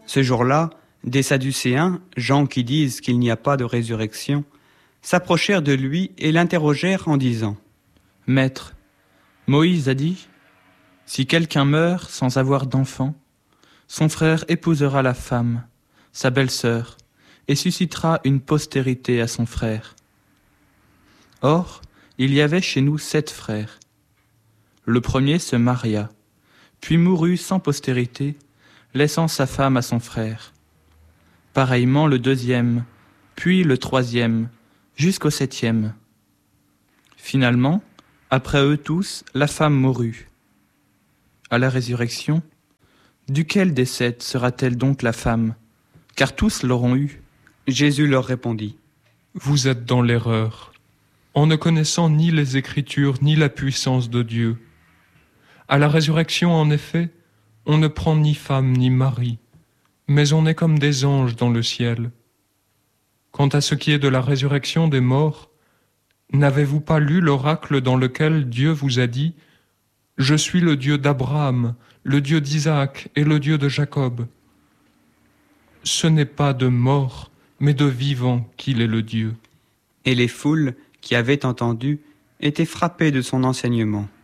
Ce jour-là, des Sadducéens, gens qui disent qu'il n'y a pas de résurrection, s'approchèrent de lui et l'interrogèrent en disant : « Maître, Moïse a dit, si quelqu'un meurt sans avoir d'enfant, son frère épousera la femme, sa belle-sœur, et suscitera une postérité à son frère. Or, il y avait chez nous 7 frères. Le premier se maria, puis mourut sans postérité, laissant sa femme à son frère. Pareillement le deuxième, puis le troisième, jusqu'au 7e. Finalement, après eux tous, la femme mourut. À la résurrection, duquel des 7 sera-t-elle donc la femme ? Car tous l'auront eue. » Jésus leur répondit : Vous êtes dans l'erreur, en ne connaissant ni les Écritures ni la puissance de Dieu. À la résurrection, en effet, on ne prend ni femme ni mari, mais on est comme des anges dans le ciel. Quant à ce qui est de la résurrection des morts, n'avez-vous pas lu l'oracle dans lequel Dieu vous a dit : « Je suis le Dieu d'Abraham, le Dieu d'Isaac et le Dieu de Jacob » ? Ce n'est pas de mort, mais de vivant qu'il est le Dieu. Et les foules qui avaient entendu étaient frappées de son enseignement.